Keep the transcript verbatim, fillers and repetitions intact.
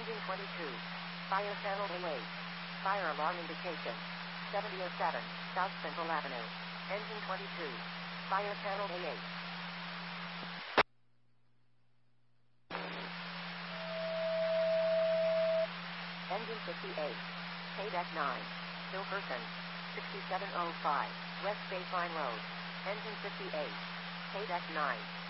Engine twenty-two. Fire channel A eight. Fire alarm indication. seventy oh seven, South Central Avenue. Engine twenty-two. Fire channel A eight. Engine fifty-eight. K nine. Hilferson. sixty-seven oh five, West Baseline Road. Engine fifty-eight. K nine.